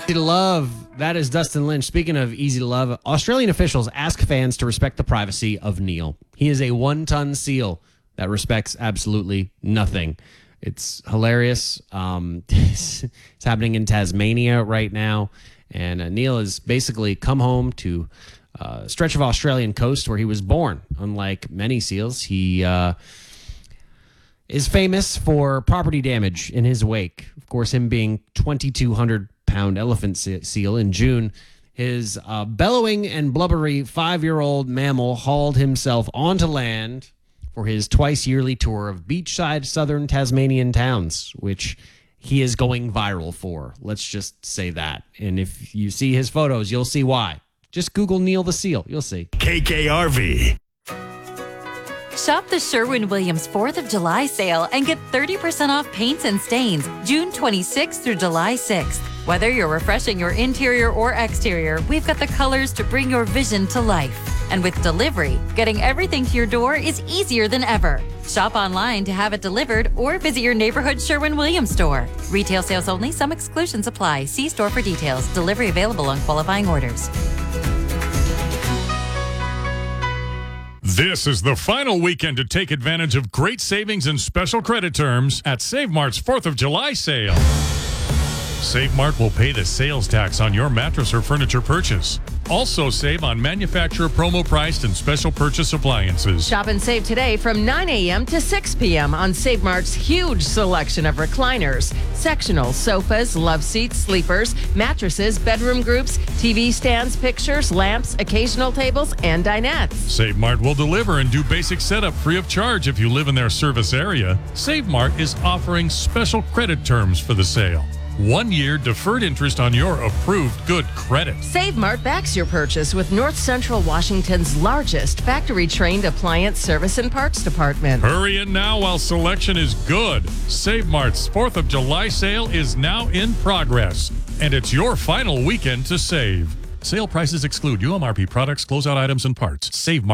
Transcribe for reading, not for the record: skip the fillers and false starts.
Easy to love. That is Dustin Lynch. Speaking of easy to love, Australian officials ask fans to respect the privacy of Neil. He is a 1-ton seal that respects absolutely nothing. It's hilarious. It's happening in Tasmania right now. And Neil has basically come home to a stretch of Australian coast where he was born. Unlike many seals, he is famous for property damage in his wake. Of course, him being 2,200-pound elephant seal in June, his bellowing and blubbery 5-year-old mammal hauled himself onto land for his twice-yearly tour of beachside southern Tasmanian towns, which he is going viral for. Let's just say that. And if you see his photos, you'll see why. Just Google Neil the Seal. You'll see. KKRV. Shop the Sherwin-Williams 4th of July sale and get 30% off paints and stains June 26th through July 6th. Whether you're refreshing your interior or exterior, we've got the colors to bring your vision to life. And with delivery, getting everything to your door is easier than ever. Shop online to have it delivered or visit your neighborhood Sherwin-Williams store. Retail sales only. Some exclusions apply. See store for details. Delivery available on qualifying orders. This is the final weekend to take advantage of great savings and special credit terms at Save Mart's 4th of July sale. Save Mart will pay the sales tax on your mattress or furniture purchase. Also save on manufacturer promo priced and special purchase appliances. Shop and save today from 9 a.m. to 6 p.m. on Save Mart's huge selection of recliners, sectional sofas, love seats, sleepers, mattresses, bedroom groups, TV stands, pictures, lamps, occasional tables, and dinettes. Save Mart will deliver and do basic setup free of charge if you live in their service area. Save Mart is offering special credit terms for the sale. 1 year deferred interest on your approved good credit. Save Mart backs your purchase with North Central Washington's largest factory-trained appliance service and parts department. Hurry in now while selection is good. Save Mart's 4th of July sale is now in progress, and it's your final weekend to save. Sale prices exclude UMRP products, closeout items, and parts. Save Mart.